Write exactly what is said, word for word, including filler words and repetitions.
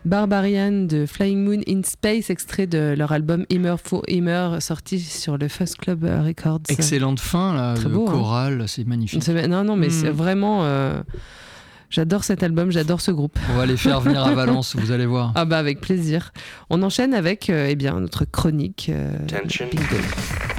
Barbarian de Flying Moon in Space, extrait de leur album Immer for Immer, sorti sur le First Club Records. Excellente fin, là, Très le beau, choral, hein. C'est magnifique. C'est, non, non, mais mm. c'est vraiment... Euh, j'adore cet album, j'adore ce groupe. On va les faire venir à Valence, vous allez voir. Ah bah avec plaisir. On enchaîne avec euh, eh bien, notre chronique. Euh, Tension. Bingo.